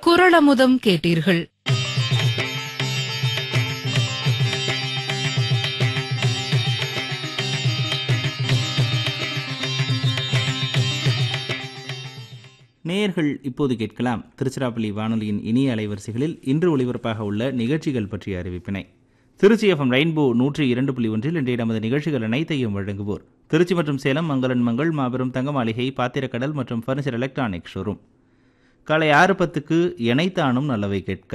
குறளமுதம் கேட்டீர்கள். நேயர்கள் இப்போது கேட்கலாம் திருச்சிராப்பள்ளி வானொலியின் இனிய அலைவரிசைகளில் இன்று ஒளிபரப்பாக உள்ள நிகழ்ச்சிகள் பற்றிய அறிவிப்பினை. திருச்சி எஃப்எம் ரெயின்போ 102.1 இன்றைய நமது நிகழ்ச்சிகள் அனைத்தையும் வழங்குவோர் திருச்சி மற்றும் சேலம் மங்களன் மங்கள் மாபெரும் தங்க மாளிகை பாத்திரக்கடல் மற்றும் ஃபர்னிச்சர் எலக்ட்ரானிக் ஷோரூம். காலை 6:10 எனைத்தானும் நல்லவை கேட்க,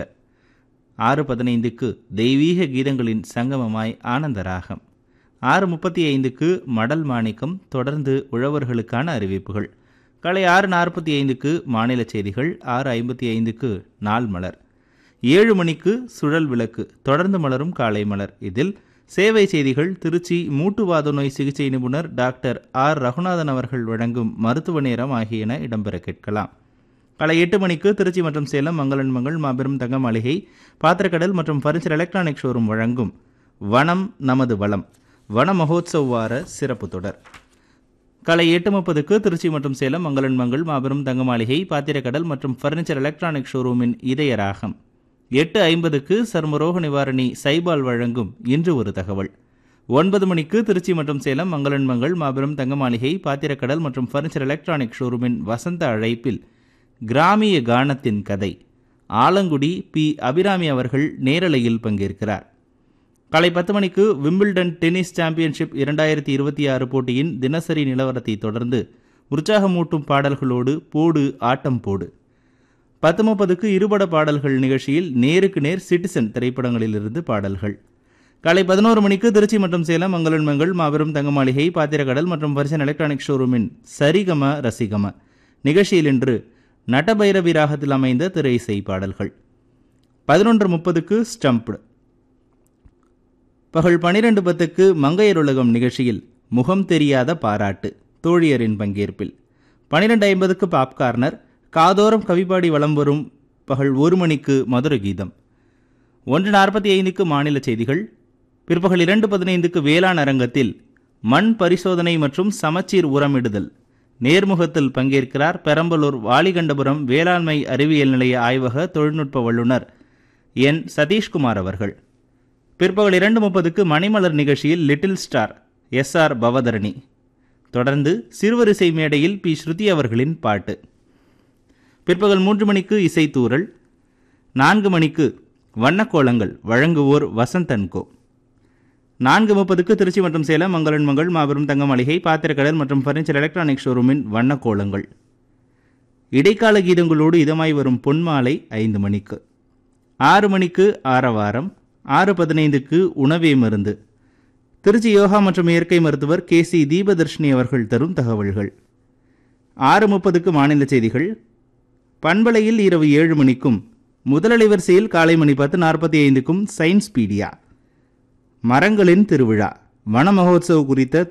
6:15 தெய்வீக கீதங்களின் சங்கமமாய் ஆனந்த ராகம், 6:35 மடல் மாணிக்கம், தொடர்ந்து உழவர்களுக்கான அறிவிப்புகள். காலை 6:45 மாநில செய்திகள், 6:55 நாள் மலர், 7 மணிக்கு சுழல் விளக்கு, தொடர்ந்து மலரும் காலை மலர். இதில் சேவை செய்திகள், திருச்சி மூட்டுவாத நோய் சிகிச்சை நிபுணர் டாக்டர் ஆர் ரகுநாதன் அவர்கள் வழங்கும் மருத்துவ நேரம் ஆகியன இடம்பெற கேட்கலாம். காலை 8 மணிக்கு திருச்சி மற்றும் சேலம் மங்களன் மங்கள் மாபெரும் தங்க மாளிகை பாத்திரக்கடல் மற்றும் ஃபர்னிச்சர் எலக்ட்ரானிக் ஷோரூம் வழங்கும் வனம் நமது வளம் வன மகோத்சவ வார சிறப்பு தொடர். காலை 8:30 திருச்சி மற்றும் சேலம் மங்களன் மங்கள் மாபெரும் தங்க மாளிகை பாத்திரக்கடல் மற்றும் ஃபர்னிச்சர் எலக்ட்ரானிக் ஷோரூமின் இதய ராகம். 8:50 சர்மரோக நிவாரணி சைபால் வழங்கும் இன்று ஒரு தகவல். 9 மணிக்கு திருச்சி மற்றும் சேலம் மங்களன் மங்கள் மாபெரும் தங்க மாளிகை பாத்திரக்கடல் மற்றும் ஃபர்னிச்சர் எலக்ட்ரானிக் ஷோரூமின் வசந்த அழைப்பில் கிராமிய கானத்தின் கதை, ஆலங்குடி பி அபிராமி அவர்கள் நேரலையில் பங்கேற்கிறார். காலை 10 மணிக்கு விம்பிள்டன் டென்னிஸ் சாம்பியன்ஷிப் 2026 போட்டியின் தினசரி நிலவரத்தை தொடர்ந்து உற்சாகமூட்டும் பாடல்களோடு போடு ஆட்டம் போடு. 10:30 இருபட பாடல்கள் நிகழ்ச்சியில் நேருக்கு நேர் சிட்டிசன் திரைப்படங்களிலிருந்து பாடல்கள். காலை 11 மணிக்கு திருச்சி மற்றும் சேலம் மங்களன் மங்கள் மாபெரும் தங்க மாளிகை பாத்திரக்கடல் மற்றும் ஃபர்னிச்சர் எலக்ட்ரானிக் ஷோரூமின் சரிகம ரசிகம நிகழ்ச்சியில் இன்று நடபைரவி ராகத்தில் அமைந்த திரை இசை பாடல்கள். 11:30 ஸ்டம்ப்டு. பகல் 12:10 மங்கையருலகம் நிகழ்ச்சியில் முகம் தெரியாத பாராட்டு, தோழியரின் பங்கேற்பில். 12:50 பாப்கார்னர், காதோரம் கவிப்பாடி வலம் வரும். பகல் 1 மணிக்கு மதுர கீதம். 1:45 மாநில செய்திகள். பிற்பகல் 2:15 வேளாண் அரங்கத்தில் மண் பரிசோதனை மற்றும் சமச்சீர் உரமிடுதல் நேர்முகத்தில் பங்கேற்கிறார் பெரம்பலூர் வாலிகண்டபுரம் வேளாண்மை அறிவியல் நிலைய ஆய்வக தொழில்நுட்ப வல்லுநர் என் சதீஷ்குமார் அவர்கள். பிற்பகல் 2:30 மணிமலர் நிகழ்ச்சியில் லிட்டில் ஸ்டார் எஸ்.ஆர். பவதரணி. தொடர்ந்து சிறுவரிசை மேடையில் பி. ஸ்ருதி அவர்களின் பாட்டு. பிற்பகல் 3 மணிக்கு இசைத்தூரல். 4 மணிக்கு வண்ணக்கோலங்கள் வழங்குவோர் வசந்தன்கோ. 4:30 திருச்சி மற்றும் சேலம் மங்களன் மங்கள் மாபெரும் தங்க மாளிகை பாத்திரக்கடல் மற்றும் ஃபர்னிச்சர் எலக்ட்ரானிக் ஷோரூமின் வண்ணக்கோலங்கள். இடைக்கால கீதங்களோடு இதமாய் வரும் பொன்மாலை 5 மணிக்கு. 6 மணிக்கு ஆரவாரம். 6:15 உணவே மருந்து. திருச்சி யோகா மற்றும் இயற்கை மருத்துவர் கே.சி. தீபதர்ஷினி அவர்கள் தரும் தகவல்கள். 6:30 மாநில செய்திகள். பண்பலையில் இரவு 7 மணிக்கும் முதலலைவரிசையில் காலை மணி 10:45 சயின்ஸ் பீடியா, மரங்களின் திருவிழா, வன மகோத்சவ குறித்த